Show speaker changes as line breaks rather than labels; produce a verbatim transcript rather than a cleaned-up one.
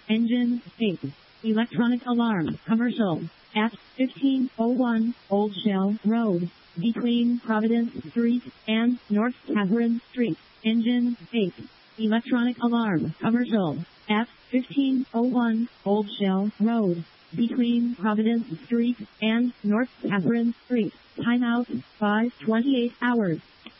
Engine eight. Electronic alarm. Commercial. At fifteen oh one Old Shell Road. Between Providence Street and North Catherine Street. Engine eight. Electronic alarm. Commercial. At fifteen oh one Old Shell Road. Between Providence Street and North Catherine Street. Timeout five twenty-eight hours.